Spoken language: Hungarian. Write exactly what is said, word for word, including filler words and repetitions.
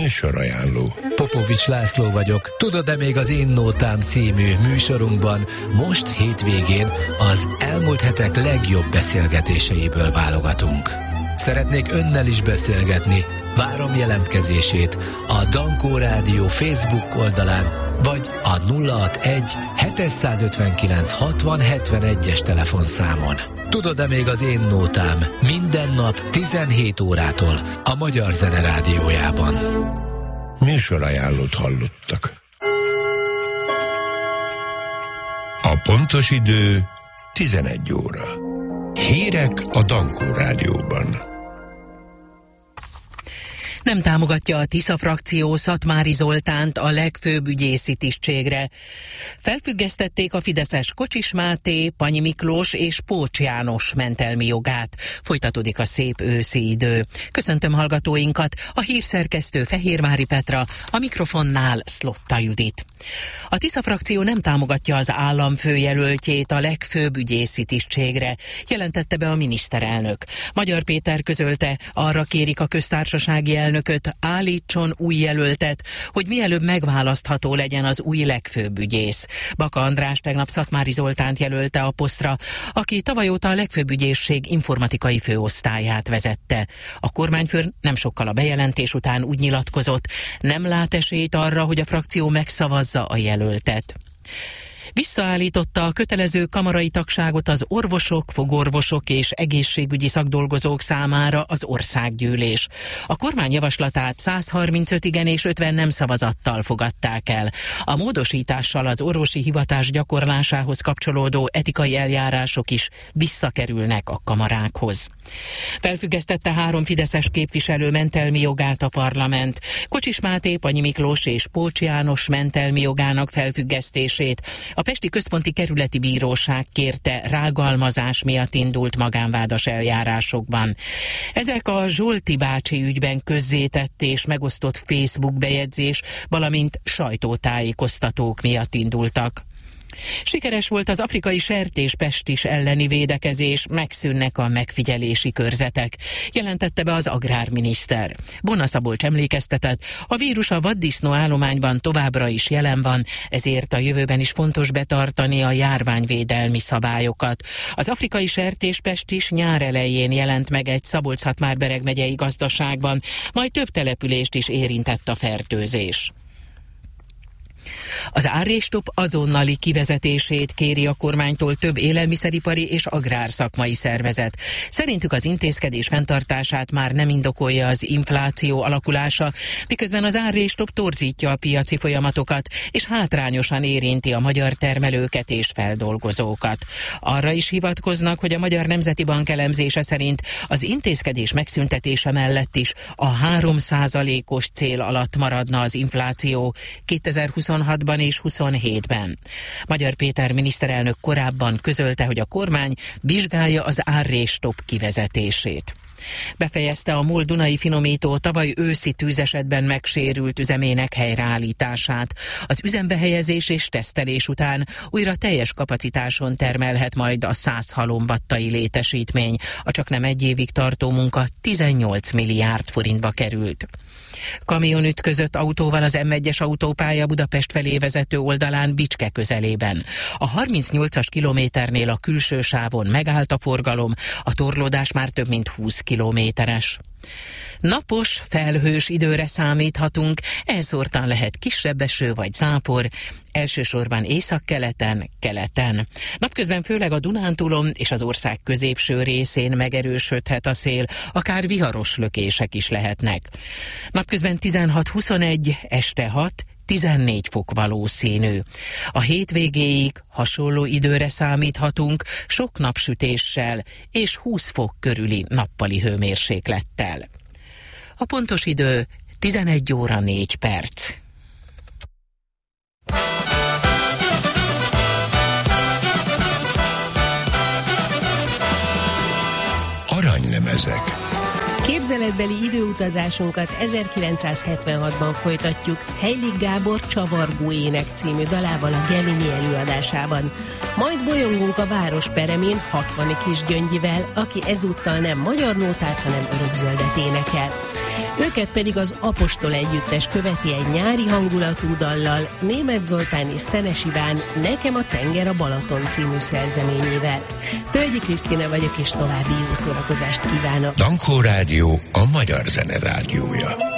Műsorajánló. Popovics László vagyok. Tudod-e még az Én Nótám című műsorunkban most hétvégén az elmúlt hetek legjobb beszélgetéseiből válogatunk. Szeretnék önnel is beszélgetni. Várom jelentkezését a Dankó Rádió Facebook oldalán, vagy a nulla hatvanegy hétszázötvenkilenc hatvan hetvenegyes telefonszámon. Tudod-e még az Én Nótám minden nap tizenhét órától a Magyar Zene Rádiójában. Műsorajánlót hallottak. A pontos idő tizenegy óra. Hírek a Dankó Rádióban. Nem támogatja a Tisza frakció Szatmári Zoltánt a legfőbb ügyészi tisztségre. Felfüggesztették a fideszes Kocsis Máté, Panyi Miklós és Pócs János mentelmi jogát. Folytatódik a szép őszi idő. Köszöntöm hallgatóinkat, a hírszerkesztő Fehérvári Petra, a mikrofonnál Szlotta Judit. A Tisza frakció nem támogatja az állam főjelöltjét a legfőbb ügyészi tisztségre, jelentette be a miniszterelnök. Magyar Péter közölte, arra kérik a köztársasági elnököt, állítson új jelöltet, hogy mielőbb megválasztható legyen az új legfőbb ügyész. Baka András tegnap Szatmári Zoltánt jelölte a posztra, aki tavaly óta a legfőbb ügyészség informatikai főosztályát vezette. A kormányfő nem sokkal a bejelentés után úgy nyilatkozott, nem lát esélyt arra, hogy a frakció megszavazza a jelöltet. Visszaállította a kötelező kamarai tagságot az orvosok, fogorvosok és egészségügyi szakdolgozók számára az országgyűlés. A kormány javaslatát száz harmincöt igen és ötven nem szavazattal fogadták el. A módosítással az orvosi hivatás gyakorlásához kapcsolódó etikai eljárások is visszakerülnek a kamarákhoz. Felfüggesztette három fideszes képviselő mentelmi jogát a parlament. Kocsis Máté, Panyi Miklós és Pócs János mentelmi jogának felfüggesztését a Pesti Központi Kerületi Bíróság kérte rágalmazás miatt indult magánvádas eljárásokban. Ezek a Zsolti bácsi ügyben közzétett és megosztott Facebook bejegyzés, valamint sajtótájékoztatók miatt indultak. Sikeres volt az afrikai sertéspestis elleni védekezés, megszűnnek a megfigyelési körzetek, jelentette be az agrárminiszter. Bona Szabolcs emlékeztetett, a vírus a vaddisznó állományban továbbra is jelen van, ezért a jövőben is fontos betartani a járványvédelmi szabályokat. Az afrikai sertéspestis nyár elején jelent meg egy Szabolcs-Szatmár-Bereg megyei gazdaságban, majd több települést is érintett a fertőzés. Az árrésstop azonnali kivezetését kéri a kormánytól több élelmiszeripari és agrárszakmai szervezet. Szerintük az intézkedés fenntartását már nem indokolja az infláció alakulása, miközben az árrésstop torzítja a piaci folyamatokat, és hátrányosan érinti a magyar termelőket és feldolgozókat. Arra is hivatkoznak, hogy a Magyar Nemzeti Bank elemzése szerint az intézkedés megszüntetése mellett is a három százalékos cél alatt maradna az infláció kétezer-huszonhatban és huszonhétben. Magyar Péter miniszterelnök korábban közölte, hogy a kormány vizsgálja az árrésstop kivezetését. Befejezte a MOL Dunai Finomító tavaly őszi tűzesetben megsérült üzemének helyreállítását. Az üzembe helyezés és tesztelés után újra teljes kapacitáson termelhet majd a száz halombattai létesítmény. A csaknem egy évig tartó munka tizennyolc milliárd forintba került. Kamion ütközött autóval az M egyes autópálya Budapest felé vezető oldalán Bicske közelében. A harmincnyolcas kilométernél a külső sávon megállt a forgalom, a torlódás már több mint húsz kilométeres. Napos, felhős időre számíthatunk, elszórtan lehet kisebb eső vagy zápor, elsősorban északkeleten, keleten. Napközben főleg a Dunántúlon és az ország középső részén megerősödhet a szél, akár viharos lökések is lehetnek. Napközben tizenhat-huszonegy, este hat, tizennégy fok valószínű. A hétvégéig hasonló időre számíthatunk, sok napsütéssel és húsz fok körüli nappali hőmérséklettel. A pontos idő tizenegy óra négy perc. Aranylemezek. Képzeletbeli időutazásunkat ezerkilencszázhetvenhatban folytatjuk Heilig Gábor Csavargó ének című dalával a Gemini előadásában. Majd bolyongunk a város peremén Hatvani Kisgyöngyivel, aki ezúttal nem magyar nótát, hanem örökzöldet énekel. Őket pedig az Apostol együttes követi egy nyári hangulatú dallal, Németh Zoltán és Szenes Iván Nekem a tenger a Balaton című szerzeményével. Tölgyi Krisztina vagyok, és további jó szórakozást kívánok. Dankó Rádió, a magyar zene rádiója.